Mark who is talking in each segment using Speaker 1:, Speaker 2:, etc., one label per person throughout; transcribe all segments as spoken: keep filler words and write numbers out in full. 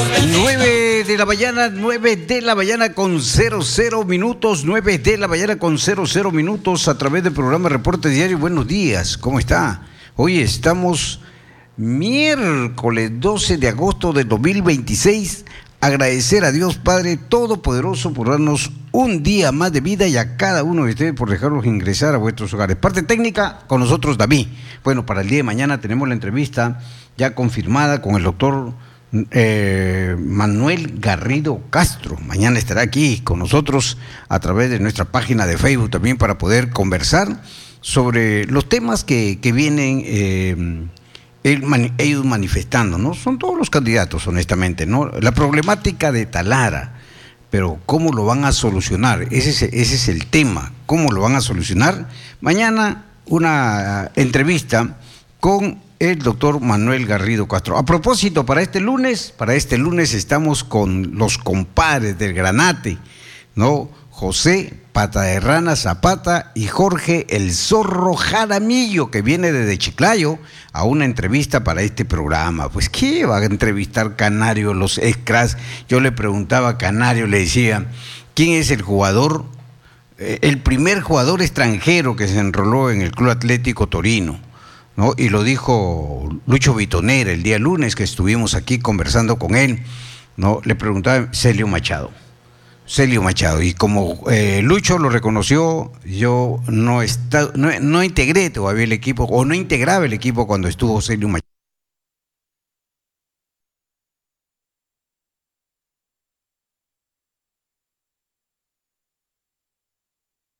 Speaker 1: nueve de la mañana, nueve de la mañana con cero cero minutos, nueve de la mañana con cero cero minutos a través del programa Reporte Diario. Buenos días, ¿cómo está? Hoy estamos miércoles doce de agosto del dos mil veintiséis. Agradecer a Dios Padre Todopoderoso por darnos un día más de vida y a cada uno de ustedes por dejarlos ingresar a vuestros hogares. Parte técnica con nosotros, David. Bueno, para el día de mañana tenemos la entrevista ya confirmada con el doctor eh, Manuel Garrido Castro. Mañana estará aquí con nosotros a través de nuestra página de Facebook también para poder conversar sobre los temas que, que vienen eh, ellos manifestando, ¿no? Son todos los candidatos, honestamente, ¿no? La problemática de Talara, pero ¿cómo lo van a solucionar? Ese es, ese es el tema, ¿cómo lo van a solucionar? Mañana una entrevista con el doctor Manuel Garrido Castro. A propósito, para este lunes, para este lunes estamos con los compadres del Granate, ¿no? José Pata de Rana Zapata y Jorge El Zorro Jaramillo, que viene desde Chiclayo a una entrevista para este programa. Pues, ¿qué va a entrevistar Canario, los ex-cras? Yo le preguntaba a Canario, le decía, ¿quién es el jugador, eh, el primer jugador extranjero que se enroló en el Club Atlético Torino? ¿No? Y lo dijo Lucho Bitonera el día lunes que estuvimos aquí conversando con él, ¿no? Le preguntaba Celio Machado. Celio Machado, y como eh, Lucho lo reconoció, yo no, está, no, no integré todavía el equipo, o no integraba el equipo cuando estuvo Celio Machado.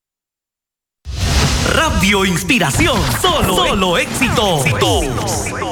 Speaker 2: Radio Inspiración, solo, solo éxito. éxito.